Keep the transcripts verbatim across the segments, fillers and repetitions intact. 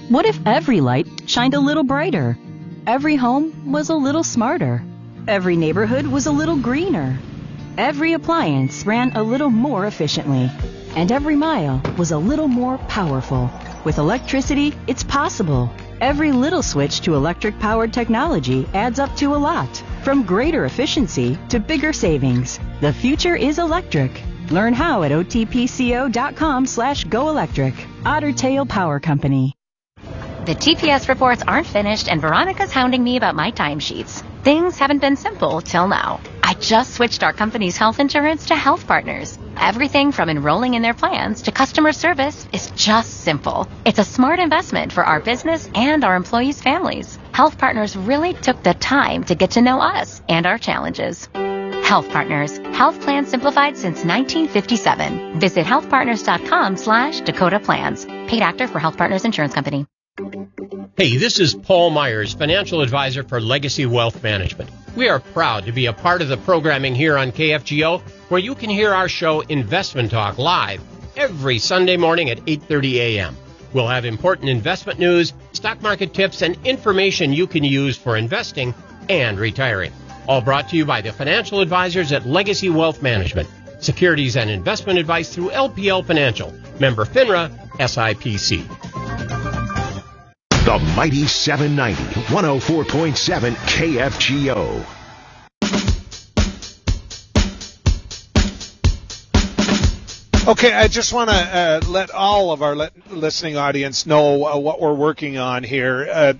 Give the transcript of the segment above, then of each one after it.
What if every light shined a little brighter? Every home was a little smarter. Every neighborhood was a little greener. Every appliance ran a little more efficiently. And every mile was a little more powerful. With electricity, it's possible. Every little switch to electric-powered technology adds up to a lot. From greater efficiency to bigger savings. The future is electric. Learn how at otpco.com slash go electric. Otter Tail Power Company. The T P S reports aren't finished, and Veronica's hounding me about my timesheets. Things haven't been simple till now. I just switched our company's health insurance to Health Partners. Everything from enrolling in their plans to customer service is just simple. It's a smart investment for our business and our employees' families. Health Partners really took the time to get to know us and our challenges. Health Partners. Health plans simplified since nineteen fifty-seven. Visit healthpartners.com slash Dakota Plans. Paid actor for Health Partners Insurance Company. Hey, this is Paul Myers, financial advisor for Legacy Wealth Management. We are proud to be a part of the programming here on K F G O, where you can hear our show Investment Talk live every Sunday morning at eight thirty a.m. We'll have important investment news, stock market tips, and information you can use for investing and retiring. All brought to you by the financial advisors at Legacy Wealth Management. Securities and investment advice through L P L Financial. Member FINRA, S I P C. The Mighty seven ninety, one oh four point seven K F G O. Okay, I just want to uh, let all of our le- listening audience know uh, what we're working on here. Uh,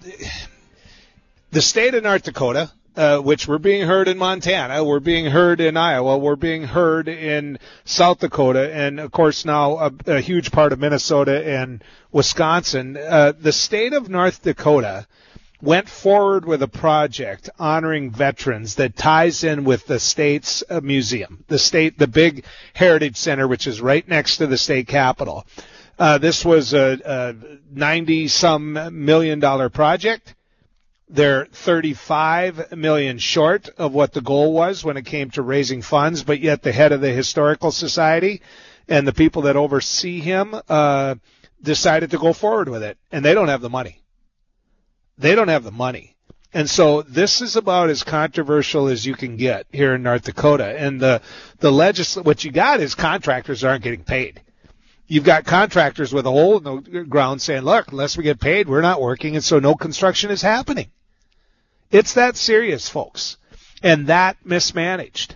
the state of North Dakota, uh, which we're being heard in Montana, we're being heard in Iowa, we're being heard in South Dakota, and, of course, now a, a huge part of Minnesota and Wisconsin. Uh, the state of North Dakota went forward with a project honoring veterans that ties in with the state's uh, museum, the state, the big heritage center, which is right next to the state capitol. Uh, this was a ninety-some million dollar project. They're thirty-five million short of what the goal was when it came to raising funds, but yet the head of the Historical Society and the people that oversee him uh, decided to go forward with it, and they don't have the money. They don't have the money. And so this is about as controversial as you can get here in North Dakota. And the, the legisl- what you got is contractors aren't getting paid. You've got contractors with a hole in the ground saying, look, unless we get paid, we're not working, and so no construction is happening. It's that serious, folks, and that mismanaged.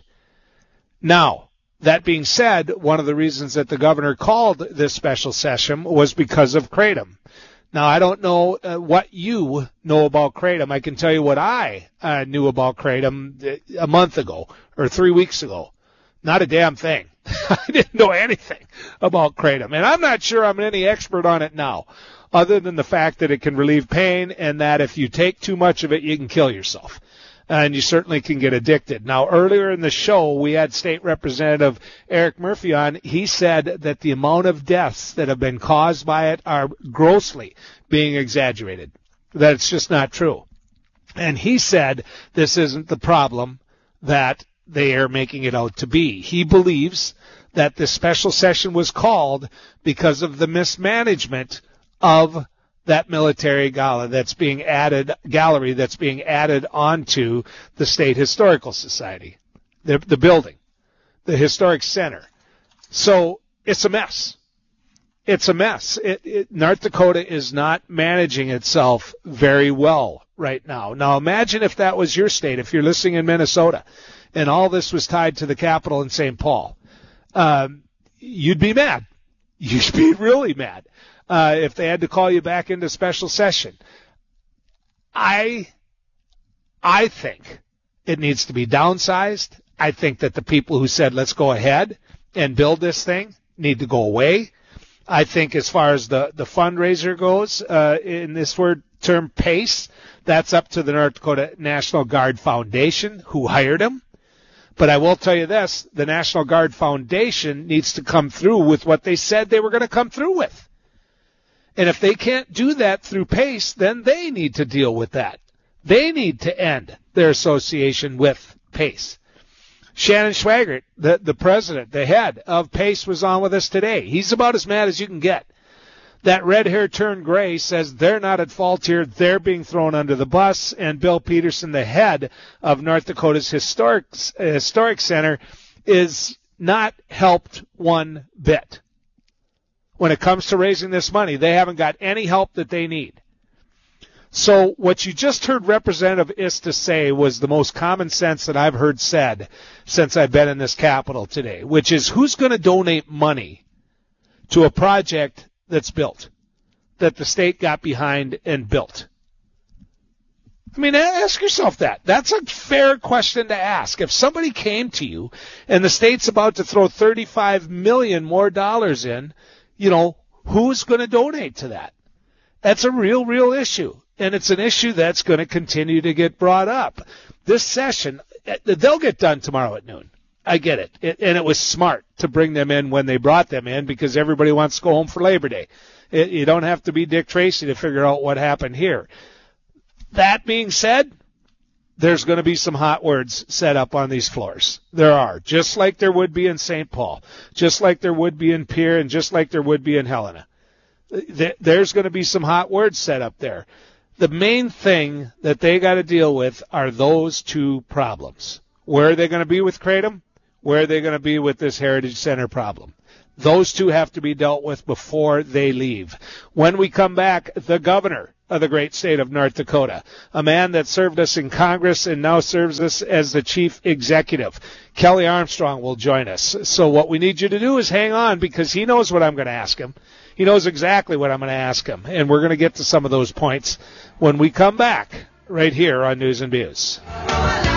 Now, that being said, one of the reasons that the governor called this special session was because of Kratom. Now, I don't know uh, what you know about Kratom. I can tell you what I uh, knew about Kratom a month ago or three weeks ago. Not a damn thing. I didn't know anything about Kratom, and I'm not sure I'm any expert on it now, other than the fact that it can relieve pain and that if you take too much of it, you can kill yourself. And you certainly can get addicted. Now, earlier in the show, we had State Representative Eric Murphy on. He said that the amount of deaths that have been caused by it are grossly being exaggerated, that it's just not true. And he said this isn't the problem that they are making it out to be. He believes that this special session was called because of the mismanagement of that military gala that's being added, gallery that's being added onto the State Historical Society, the, the building, the historic center. So it's a mess. It's a mess. It, it, North Dakota is not managing itself very well right now. Now imagine if that was your state, if you're listening in Minnesota, and all this was tied to the Capitol in Saint Paul. Um, you'd be mad. You'd be really mad. Uh, if they had to call you back into special session. I, I think it needs to be downsized. I think that the people who said, let's go ahead and build this thing need to go away. I think as far as the, the fundraiser goes, uh, in this word term PACE, that's up to the North Dakota National Guard Foundation, who hired him. But I will tell you this, the National Guard Foundation needs to come through with what they said they were going to come through with. And if they can't do that through PACE, then they need to deal with that. They need to end their association with PACE. Shannon Schwagert, the, the president, the head of PACE, was on with us today. He's about as mad as you can get. That red hair turned gray says they're not at fault here. They're being thrown under the bus. And Bill Peterson, the head of North Dakota's Historic, uh, Historic Center, is not helped one bit. When it comes to raising this money, they haven't got any help that they need. So what you just heard Representative Ista say was the most common sense that I've heard said since I've been in this Capitol today, which is who's going to donate money to a project that's built, that the state got behind and built? I mean, ask yourself that. That's a fair question to ask. If somebody came to you and the state's about to throw thirty-five million dollars more dollars in, you know, who's going to donate to that? That's a real, real issue. And it's an issue that's going to continue to get brought up. This session, they'll get done tomorrow at noon. I get it. it. And it was smart to bring them in when they brought them in because everybody wants to go home for Labor Day. It, you don't have to be Dick Tracy to figure out what happened here. That being said, there's going to be some hot words set up on these floors. There are, just like there would be in Saint Paul, just like there would be in Pierre, and just like there would be in Helena. There's going to be some hot words set up there. The main thing that they got to deal with are those two problems. Where are they going to be with Kratom? Where are they going to be with this Heritage Center problem? Those two have to be dealt with before they leave. When we come back, the governor of the great state of North Dakota, a man that served us in Congress and now serves us as the chief executive, Kelly Armstrong, will join us. So what we need you to do is hang on because he knows what I'm going to ask him. He knows exactly what I'm going to ask him, and we're going to get to some of those points when we come back right here on News and Views.